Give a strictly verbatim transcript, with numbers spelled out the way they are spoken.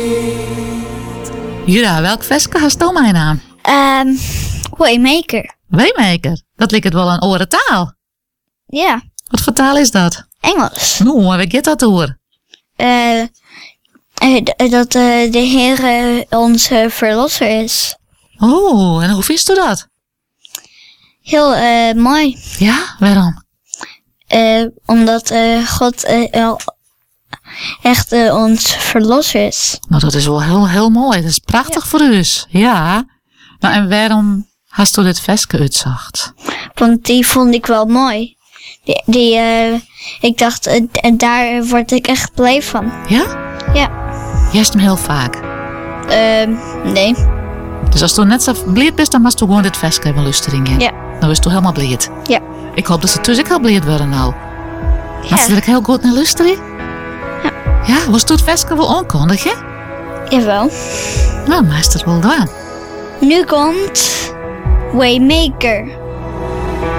Jura, welk veske hast du mijn naam? Um, Waymaker. Waymaker, dat lijkt wel een oren taal. Ja. Wat voor taal is dat? Engels. Nou, waar gaat dat door? Uh, uh, dat uh, de Heer uh, onze verlosser is. Oh, en hoe vindt u dat? Heel uh, mooi. Ja, waarom? Uh, omdat uh, God uh, echt uh, ons verlosser is. Nou, dat is wel heel, heel mooi. Dat is prachtig ja. voor u. Ja. Nou, en waarom hast u dit veske uitzocht? Want die vond ik wel mooi. Die, die uh, ik dacht, uh, daar word ik echt blij van. Ja? Ja. Je hebt hem heel vaak? Uh, nee. Dus als je net zo blij bent, dan mag je gewoon dit veske hebben luisteren. Ja. Dan is je helemaal blij. Ja. Ik hoop dat ze dus ook heel blij worden nou. Ja. Maar ze er heel goed naar luisteren? Ja. Ja, was het veske wel aankondigen? Jawel. Nou, maar is dat wel gedaan. Nu komt Waymaker.